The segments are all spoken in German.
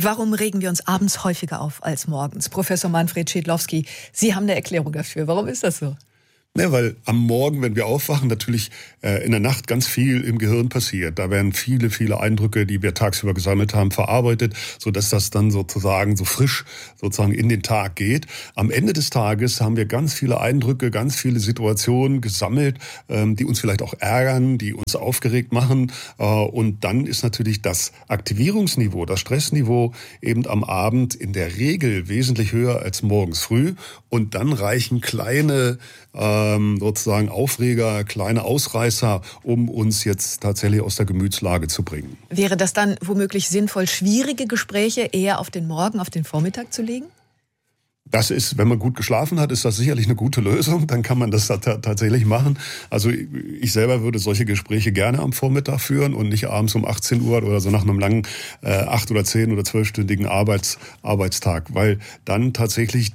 Warum regen wir uns abends häufiger auf als morgens? Professor Manfred Schädlowski, Sie haben eine Erklärung dafür. Warum ist das so? Ja, weil am Morgen, wenn wir aufwachen, natürlich in der Nacht ganz viel im Gehirn passiert. Da werden viele Eindrücke, die wir tagsüber gesammelt haben, verarbeitet, sodass das dann sozusagen so frisch sozusagen in den Tag geht. Am Ende des Tages haben wir ganz viele Eindrücke, ganz viele Situationen gesammelt, die uns vielleicht auch ärgern, die uns aufgeregt machen. Und dann ist natürlich das Aktivierungsniveau, das Stressniveau eben am Abend in der Regel wesentlich höher als morgens früh. Und dann reichen kleine sozusagen Aufreger, kleine Ausreißer, um uns jetzt tatsächlich aus der Gemütslage zu bringen. Wäre das dann womöglich sinnvoll, schwierige Gespräche eher auf den Morgen, auf den Vormittag zu legen? Das ist, wenn man gut geschlafen hat, ist das sicherlich eine gute Lösung. Dann kann man das tatsächlich machen. Also ich selber würde solche Gespräche gerne am Vormittag führen und nicht abends um 18 Uhr oder so nach einem langen 8- oder 10- oder 12-stündigen Arbeitstag, weil dann tatsächlich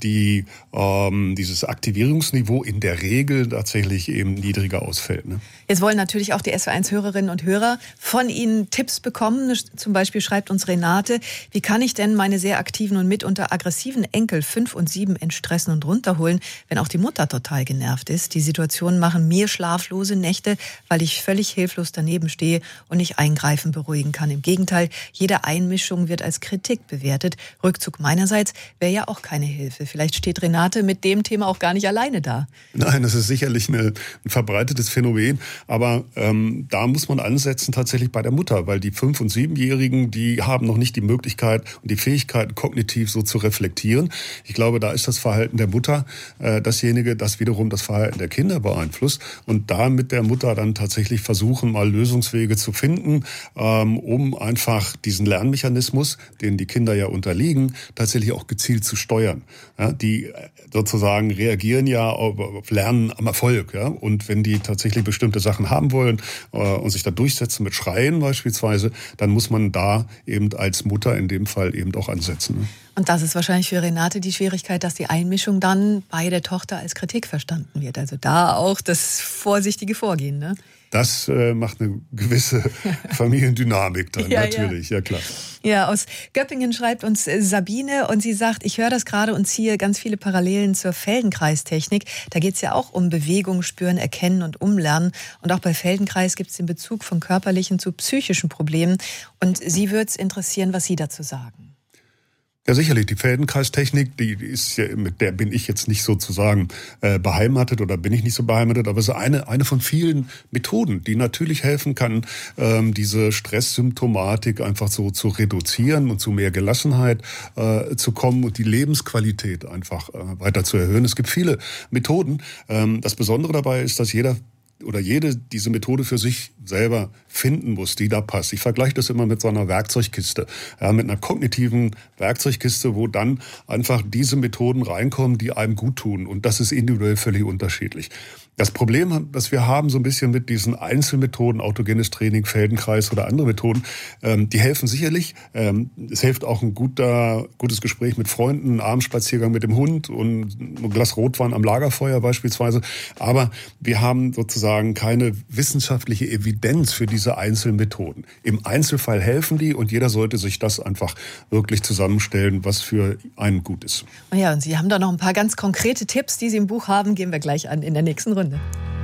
dieses Aktivierungsniveau in der Regel tatsächlich eben niedriger ausfällt. Ne? Jetzt wollen natürlich auch die SW1-Hörerinnen und Hörer von Ihnen Tipps bekommen. Zum Beispiel schreibt uns Renate: Wie kann ich denn meine sehr aktiven und mitunter aggressiven Enkel 5 und 7 entstressen und runterholen, wenn auch die Mutter total genervt ist? Die Situationen machen mir schlaflose Nächte, weil ich völlig hilflos daneben stehe und nicht eingreifen, beruhigen kann. Im Gegenteil, jede Einmischung wird als Kritik bewertet. Rückzug meinerseits wäre ja auch keine Hilfe. Vielleicht steht Renate mit dem Thema auch gar nicht alleine da. Nein, das ist sicherlich ein verbreitetes Phänomen. Aber da muss man ansetzen tatsächlich bei der Mutter, weil die 5- und 7-Jährigen, die haben noch nicht die Möglichkeit und die Fähigkeit, kognitiv so zu reflektieren. Ich glaube, da ist das Verhalten der Mutter dasjenige, das wiederum das Verhalten der Kinder beeinflusst. Und da mit der Mutter dann tatsächlich versuchen, mal Lösungswege zu finden, um einfach diesen Lernmechanismus, den die Kinder ja unterliegen, tatsächlich auch gezielt zu steuern. Ja, die sozusagen reagieren ja auf Lernen am Erfolg. Ja? Und wenn die tatsächlich bestimmte Sachen haben wollen und sich da durchsetzen mit Schreien beispielsweise, dann muss man da eben als Mutter in dem Fall eben auch ansetzen. Ne? Und das ist wahrscheinlich für Renate die Schwierigkeit, dass die Einmischung dann bei der Tochter als Kritik verstanden wird. Also da auch das vorsichtige Vorgehen, ne? Das macht eine gewisse Familiendynamik dann, natürlich, ja klar. Ja, aus Göppingen schreibt uns Sabine und sie sagt: Ich höre das gerade und ziehe ganz viele Parallelen zur Feldenkreistechnik. Da geht es ja auch um Bewegung, Spüren, Erkennen und Umlernen. Und auch bei Feldenkreis gibt es den Bezug von körperlichen zu psychischen Problemen. Und sie würde es interessieren, was Sie dazu sagen. Ja, sicherlich. Die Feldenkreistechnik, die ist ja, mit der bin ich jetzt nicht sozusagen beheimatet oder bin ich nicht so beheimatet, aber es ist eine von vielen Methoden, die natürlich helfen kann, diese Stresssymptomatik einfach so zu reduzieren und zu mehr Gelassenheit zu kommen und die Lebensqualität einfach weiter zu erhöhen. Es gibt viele Methoden. Das Besondere dabei ist, dass jeder oder jede diese Methode für sich selber finden muss, die da passt. Ich vergleiche das immer mit so einer Werkzeugkiste, ja, mit einer kognitiven Werkzeugkiste, wo dann einfach diese Methoden reinkommen, die einem gut tun. Und das ist individuell völlig unterschiedlich. Das Problem, das wir haben so ein bisschen mit diesen Einzelmethoden, autogenes Training, Feldenkreis oder andere Methoden, die helfen sicherlich. Es hilft auch ein gutes Gespräch mit Freunden, ein Abendspaziergang mit dem Hund und ein Glas Rotwein am Lagerfeuer beispielsweise. Aber wir haben sozusagen keine wissenschaftliche Evidenz für diese Einzelmethoden. Im Einzelfall helfen die und jeder sollte sich das einfach wirklich zusammenstellen, was für einen gut ist. Ja, und Sie haben da noch ein paar ganz konkrete Tipps, die Sie im Buch haben, gehen wir gleich an in der nächsten Runde.